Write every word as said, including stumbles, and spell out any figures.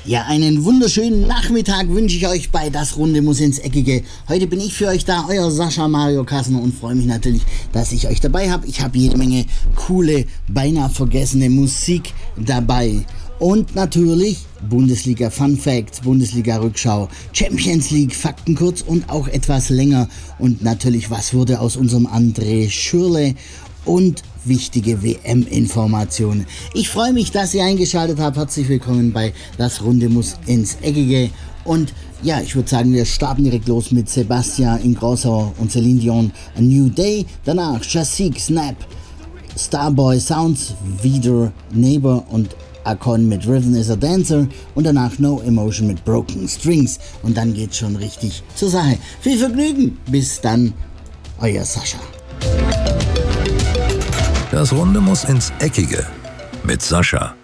Ja, einen wunderschönen Nachmittag wünsche ich euch bei Das Runde muss ins Eckige. Heute bin ich für euch da, euer Sascha Mario Kassner, und freue mich natürlich, dass ich euch dabei habe. Ich habe jede Menge coole, beinahe vergessene Musik dabei. Und natürlich Bundesliga Fun Facts, Bundesliga Rückschau, Champions League Fakten kurz und auch etwas länger. Und natürlich, was wurde aus unserem André Schürrle und wichtige W M-Informationen. Ich freue mich, dass ihr eingeschaltet habt. Herzlich willkommen bei Das Runde muss ins Eckige. Und ja, ich würde sagen, wir starten direkt los mit Sebastian Ingrosso und Celine Dion, A New Day. Danach Chasik, Snap, Starboy Sounds, wieder Neighbor und Akon mit Rhythm is a Dancer und danach No Emotion mit Broken Strings. Und dann geht's schon richtig zur Sache. Viel Vergnügen. Bis dann, euer Sascha. Das Runde muss ins Eckige mit Sascha.